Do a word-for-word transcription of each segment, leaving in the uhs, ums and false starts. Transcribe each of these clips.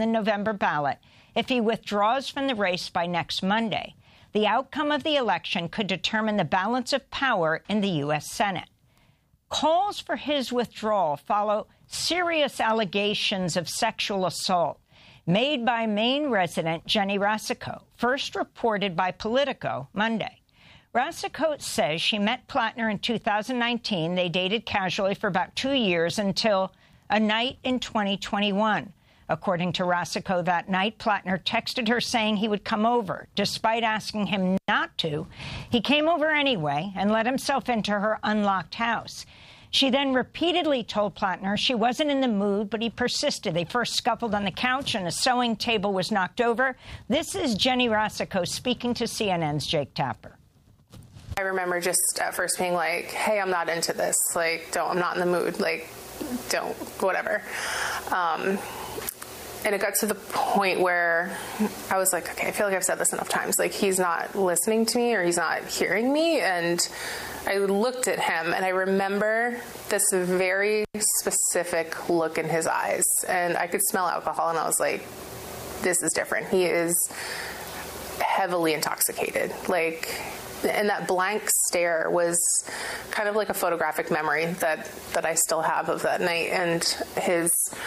the November ballot if he withdraws from the race by next Monday. The outcome of the election could determine the balance of power in the U S Senate. Calls for his withdrawal follow serious allegations of sexual assault made by Maine resident Jenny Racicot, first reported by Politico Monday. Racicot says she met Plattner in two thousand nineteen. They dated casually for about two years until a night in twenty twenty-one. According to Racicot, that night, Plattner texted her saying he would come over. Despite asking him not to, he came over anyway and let himself into her unlocked house. She then repeatedly told Plattner she wasn't in the mood, but he persisted. They first scuffled on the couch and a sewing table was knocked over. This is Jenny Racicot speaking to C N N's Jake Tapper. I remember just at first being like, hey, I'm not into this. Like, don't, I'm not in the mood. Like, don't, whatever. Um, and it got to the point where I was like, okay, I feel like I've said this enough times. Like, he's not listening to me or he's not hearing me. And I looked at him and I remember this very specific look in his eyes. And I could smell alcohol and I was like, this is different. He is heavily intoxicated. Like, and that blank stare was kind of like a photographic memory that, that I still have of that night. And his,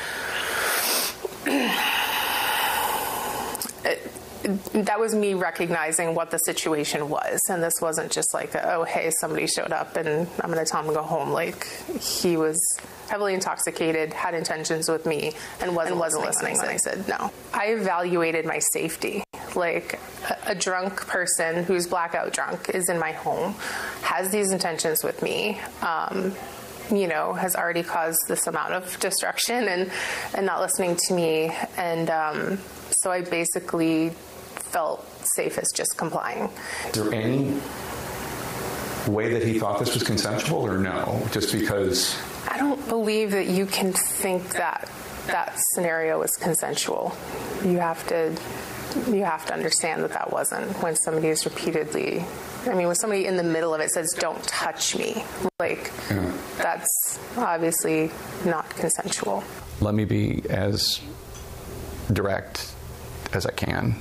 it, that was me recognizing what the situation was. And this wasn't just like, oh, hey, somebody showed up and I'm going to tell him to go home. Like, he was heavily intoxicated, had intentions with me, and wasn't, and wasn't listening when I said no. I evaluated my safety. Like, a, a drunk person who's blackout drunk is in my home, has these intentions with me, um, you know, has already caused this amount of destruction and, and not listening to me. And um, so I basically felt safe as just complying. Is there any way that he thought this was consensual or no? Just because... I don't believe that you can think that that scenario is consensual. You have to, you have to understand that that wasn't. When somebody is repeatedly, I mean, when somebody in the middle of it says, don't touch me, like, yeah. That's obviously not consensual. Let me be as direct as I can.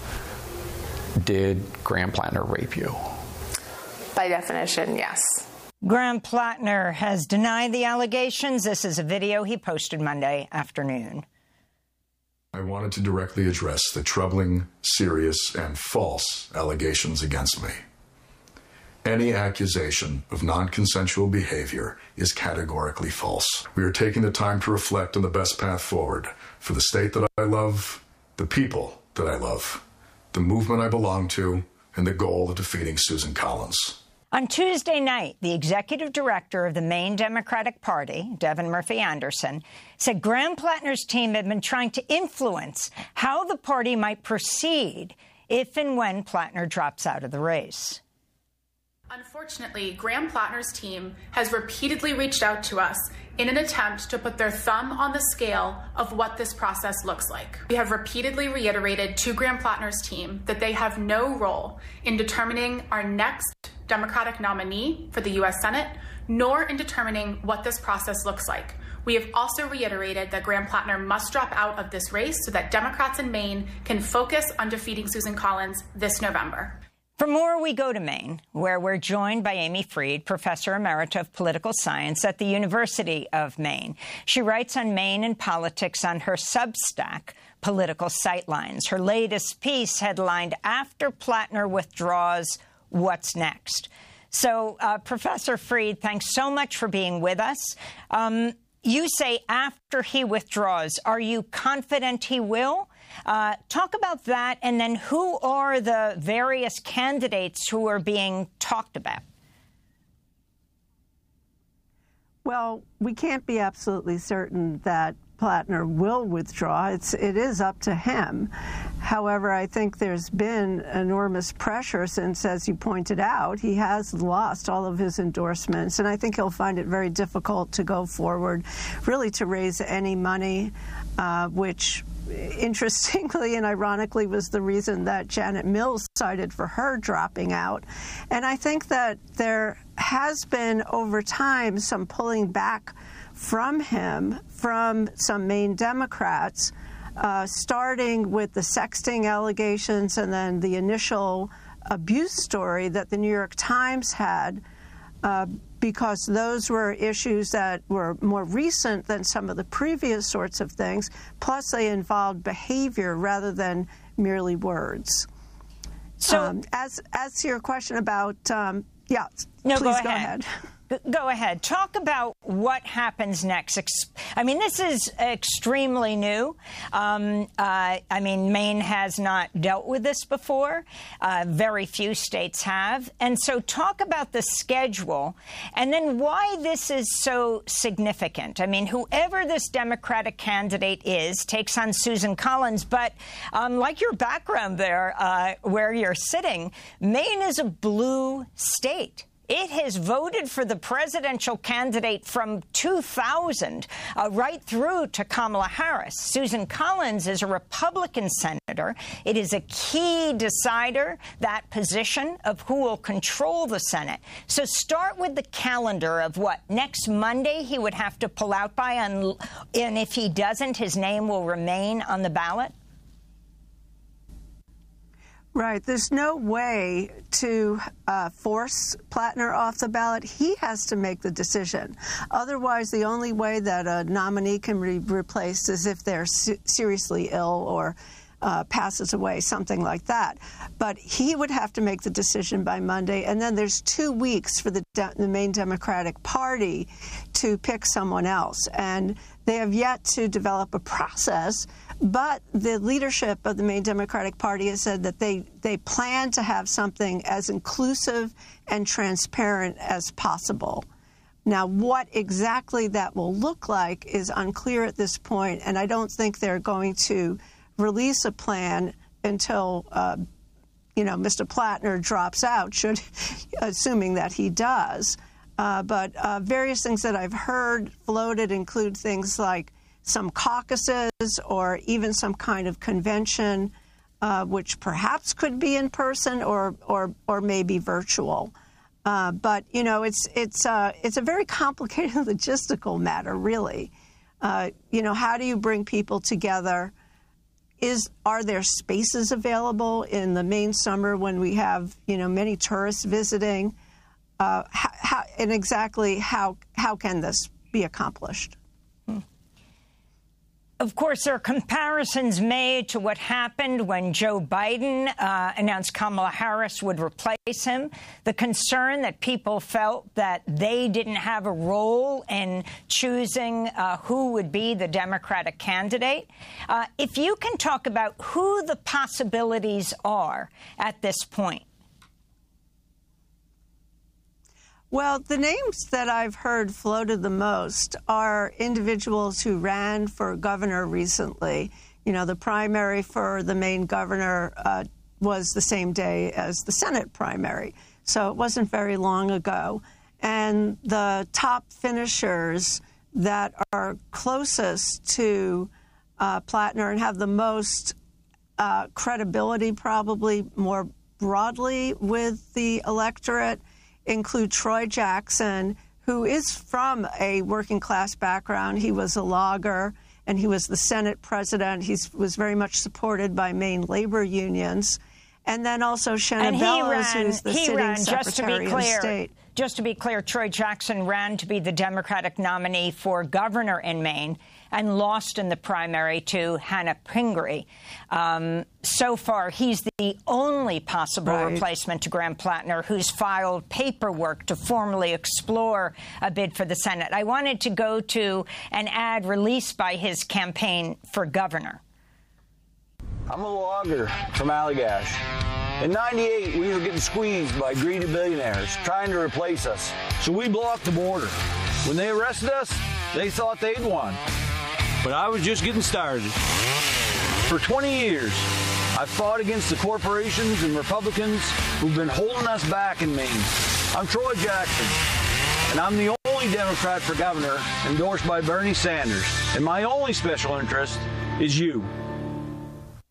Did Graham Plattner rape you? By definition, yes. Graham Plattner has denied the allegations. This is a video he posted Monday afternoon. I wanted to directly address the troubling, serious, and false allegations against me. Any accusation of non-consensual behavior is categorically false. We are taking the time to reflect on the best path forward for the state that I love, the people that I love, the movement I belong to, and the goal of defeating Susan Collins. On Tuesday night, the executive director of the Maine Democratic Party, Devin Murphy Anderson, said Graham Plattner's team had been trying to influence how the party might proceed if and when Plattner drops out of the race. Unfortunately, Graham Plattner's team has repeatedly reached out to us in an attempt to put their thumb on the scale of what this process looks like. We have repeatedly reiterated to Graham Plattner's team that they have no role in determining our next Democratic nominee for the U S Senate, nor in determining what this process looks like. We have also reiterated that Graham Plattner must drop out of this race so that Democrats in Maine can focus on defeating Susan Collins this November. For more, we go to Maine, where we're joined by Amy Fried, Professor Emerita of Political Science at the University of Maine. She writes on Maine and politics on her Substack, Political Sightlines. Her latest piece headlined, After Plattner Withdraws, What's Next? So, uh, Professor Fried, thanks so much for being with us. Um, you say after he withdraws. Are you confident he will? Uh, talk about that, and then who are the various candidates who are being talked about? Well, we can't be absolutely certain that Plattner will withdraw. It's, it is up to him. However, I think there's been enormous pressure since, as you pointed out, he has lost all of his endorsements, and I think he'll find it very difficult to go forward, really to raise any money, uh, which interestingly and ironically was the reason that Janet Mills cited for her dropping out. And I think that there has been over time some pulling back from him, from some Maine Democrats, uh, starting with the sexting allegations and then the initial abuse story that the New York Times had, uh, because those were issues that were more recent than some of the previous sorts of things, plus they involved behavior rather than merely words. So um, as, as to your question about, um, yeah, no, please go go ahead. ahead. Go ahead. Talk about what happens next. I mean, this is extremely new. Um, uh, I mean, Maine has not dealt with this before. Uh, very few states have. And so talk about the schedule and then why this is so significant. I mean, whoever this Democratic candidate is takes on Susan Collins. But um, like your background there, uh, where you're sitting, Maine is a blue state. It has voted for the presidential candidate from two thousand uh, right through to Kamala Harris. Susan Collins is a Republican senator. It is a key decider, that position of who will control the Senate. So start with the calendar of what, next Monday he would have to pull out by, and, and if he doesn't, his name will remain on the ballot? Right. There's no way to uh, force Plattner off the ballot. He has to make the decision. Otherwise, the only way that a nominee can be replaced is if they're se- seriously ill or uh, passes away, something like that. But he would have to make the decision by Monday, and then there's two weeks for the, de- the Maine Democratic Party to pick someone else. And they have yet to develop a process. But the leadership of the Maine Democratic Party has said that they, they plan to have something as inclusive and transparent as possible. Now, what exactly that will look like is unclear at this point, and I don't think they're going to release a plan until, uh, you know, Mister Plattner drops out, should, assuming that he does. Uh, but uh, various things that I've heard floated include things like some caucuses or even some kind of convention, uh, which perhaps could be in person or or or maybe virtual. Uh, but you know, it's it's uh, it's a very complicated logistical matter, really. Uh, you know, how do you bring people together? Is are there spaces available in the Maine summer when we have, you know, many tourists visiting? Uh, how, how, and exactly how how can this be accomplished? Of course, there are comparisons made to what happened when Joe Biden uh, announced Kamala Harris would replace him. The concern that people felt that they didn't have a role in choosing uh, who would be the Democratic candidate. Uh, if you can talk about who the possibilities are at this point. Well, the names that I've heard floated the most are individuals who ran for governor recently. You know, the primary for the Maine governor uh, was the same day as the Senate primary, so it wasn't very long ago. And the top finishers that are closest to uh, Plattner and have the most uh, credibility, probably more broadly with the electorate, include Troy Jackson, who is from a working-class background. He was a logger, and he was the Senate president. He was very much supported by Maine labor unions. And then also Shanna Bellows, who's the sitting ran, Secretary just to be clear, of State. Just to be clear, Troy Jackson ran to be the Democratic nominee for governor in Maine and lost in the primary to Hannah Pingree. Um, so far, he's the only possible right. replacement to Graham Plattner, who's filed paperwork to formally explore a bid for the Senate. I wanted to go to an ad released by his campaign for governor. I'm a logger from Allagash. In ninety-eight, we were getting squeezed by greedy billionaires trying to replace us. So we blocked the border. When they arrested us, they thought they'd won. But I was just getting started. For twenty years, I've fought against the corporations and Republicans who've been holding us back in Maine. I'm Troy Jackson, and I'm the only Democrat for governor endorsed by Bernie Sanders. And my only special interest is you.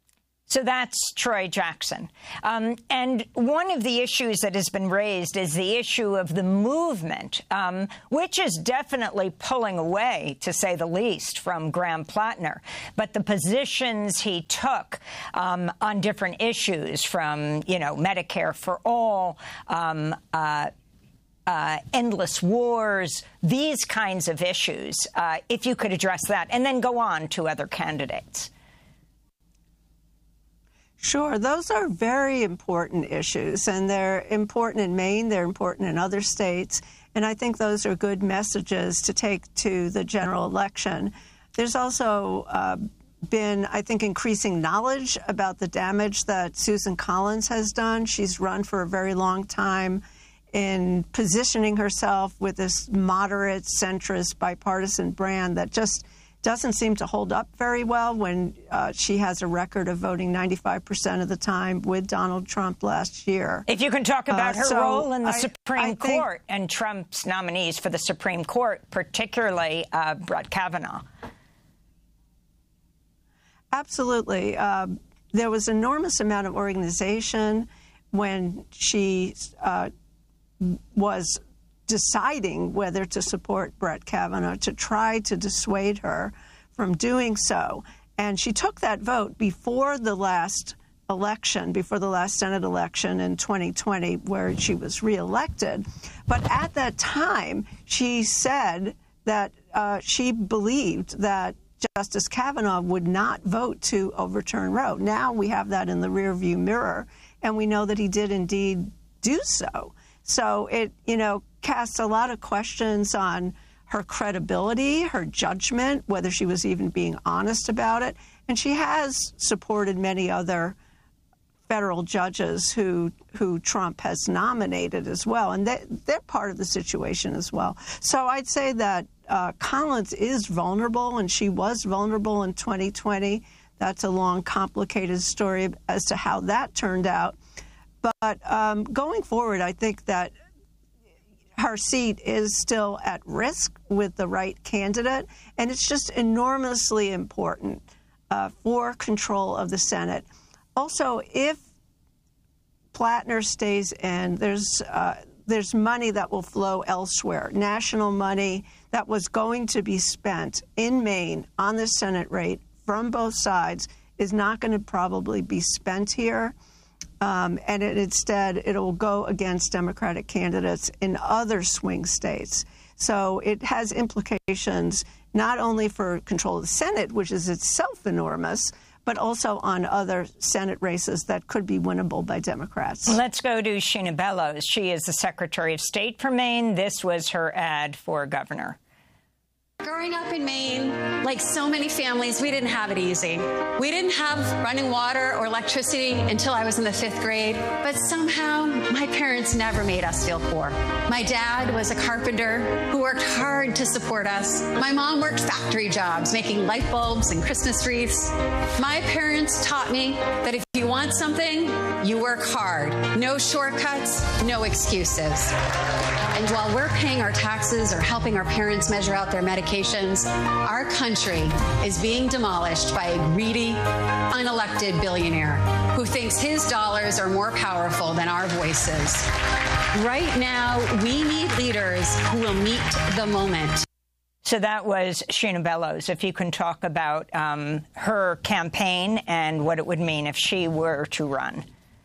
So that's Troy Jackson. Um, and one of the issues that has been raised is the issue of the movement, um, which is definitely pulling away, to say the least, from Graham Plattner. But the positions he took um, on different issues, from, you know, Medicare for all, um, uh, Uh, endless wars, these kinds of issues, uh, if you could address that, and then go on to other candidates. Sure. Those are very important issues, and they're important in Maine. They're important in other states. And I think those are good messages to take to the general election. There's also uh, been, I think, increasing knowledge about the damage that Susan Collins has done. She's run for a very long time in positioning herself with this moderate, centrist, bipartisan brand that just doesn't seem to hold up very well when uh, she has a record of voting ninety-five percent of the time with Donald Trump last year. If you can talk about uh, her so role in the I, Supreme I Court think, and Trump's nominees for the Supreme Court, particularly uh, Brett Kavanaugh. Absolutely. Uh, there was an enormous amount of organization when she uh, was deciding whether to support Brett Kavanaugh, to try to dissuade her from doing so. And she took that vote before the last election, before the last Senate election in twenty twenty, where she was reelected. But at that time, she said that uh, she believed that Justice Kavanaugh would not vote to overturn Roe. Now we have that in the rearview mirror, and we know that he did indeed do so. So it, you know, casts a lot of questions on her credibility, her judgment, whether she was even being honest about it. And she has supported many other federal judges who who Trump has nominated as well. And they, they're part of the situation as well. So I'd say that uh, Collins is vulnerable, and she was vulnerable in twenty twenty. That's a long, complicated story as to how that turned out. But um, going forward, I think that her seat is still at risk with the right candidate, and it's just enormously important uh, for control of the Senate. Also, if Plattner stays in, there's uh, there's money that will flow elsewhere, national money that was going to be spent in Maine on the Senate rate from both sides is not going to probably be spent here. Um, and it, instead, it will go against Democratic candidates in other swing states. So it has implications not only for control of the Senate, which is itself enormous, but also on other Senate races that could be winnable by Democrats. Let's go to Sheena Bellows. She is the Secretary of State for Maine. This was her ad for governor. Growing up in Maine, like so many families, we didn't have it easy. We didn't have running water or electricity until I was in the fifth grade, but somehow my parents never made us feel poor. My dad was a carpenter who worked hard to support us. My mom worked factory jobs, making light bulbs and Christmas wreaths. My parents taught me that if you want something, you work hard. No shortcuts, no excuses. And while we're paying our taxes or helping our parents measure out their medications, our country is being demolished by a greedy, unelected billionaire who thinks his dollars are more powerful than our voices. Right now, we need leaders who will meet the moment. So that was Sheena Bellows. If you can talk about um, her campaign and what it would mean if she were to run.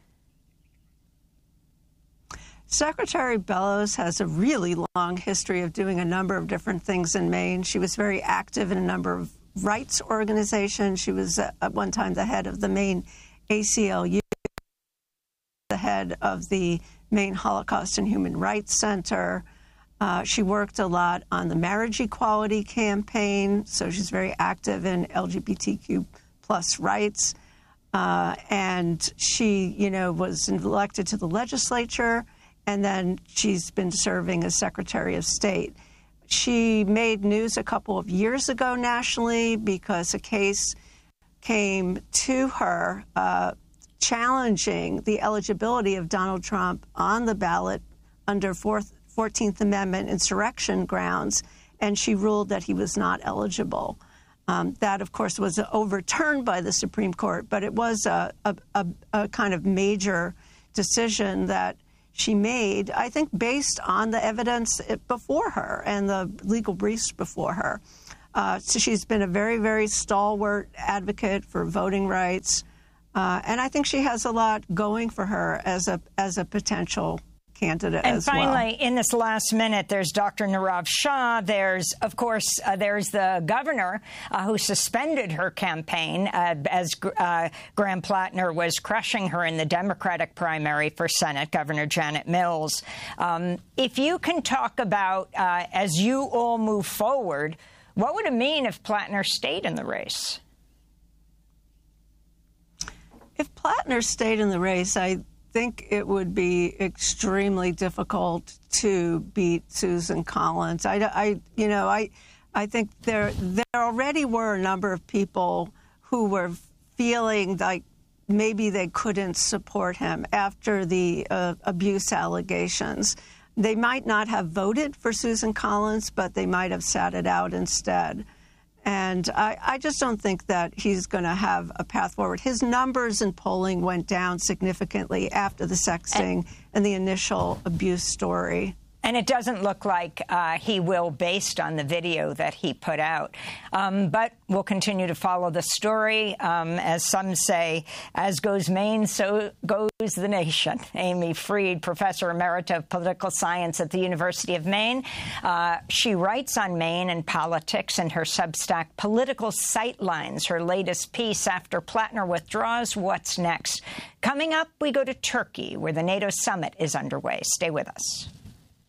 Secretary Bellows has a really long history of doing a number of different things in Maine. She was very active in a number of rights organizations. She was uh, at one time the head of the Maine A C L U, the head of the Maine Holocaust and Human Rights Center. Uh, she worked a lot on the marriage equality campaign, so she's very active in L G B T Q plus rights. Uh, and she, you know, was elected to the legislature, and then she's been serving as Secretary of State. She made news a couple of years ago nationally because a case came to her uh, challenging the eligibility of Donald Trump on the ballot under fourth, fourteenth Amendment insurrection grounds, and she ruled that he was not eligible. Um, that, of course, was overturned by the Supreme Court, but it was a, a, a, a kind of major decision that she made, I think, based on the evidence before her and the legal briefs before her. Uh, so she's been a very, very stalwart advocate for voting rights, uh, and I think she has a lot going for her as a as a potential candidate and as well. And finally, in this last minute, there's Doctor Nirav Shah. There's, of course, uh, there's the governor uh, who suspended her campaign uh, as uh, Graham Plattner was crushing her in the Democratic primary for Senate, Governor Janet Mills. Um, if you can talk about, uh, as you all move forward, what would it mean if Plattner stayed in the race? If Plattner stayed in the race, I think it would be extremely difficult to beat Susan Collins. I, I you know, I, I think there there already were a number of people who were feeling like maybe they couldn't support him after the uh, abuse allegations. They might not have voted for Susan Collins, but they might have sat it out instead. And I, I just don't think that he's going to have a path forward. His numbers in polling went down significantly after the sexting and, and the initial abuse story. And it doesn't look like uh, he will, based on the video that he put out. Um, but we'll continue to follow the story. Um, as some say, as goes Maine, so goes the nation. Amy Freed, Professor Emerita of Political Science at the University of Maine. Uh, she writes on Maine and politics in her Substack, Political Sightlines, her latest piece. After Plattner withdraws, what's next? Coming up, we go to Turkey, where the NATO summit is underway. Stay with us.